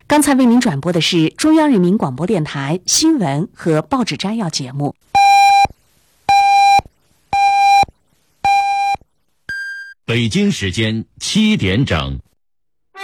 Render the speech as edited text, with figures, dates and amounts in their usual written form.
刚才为您转播的是中央人民广播电台新闻和报纸摘要节目。 北京时间7点整。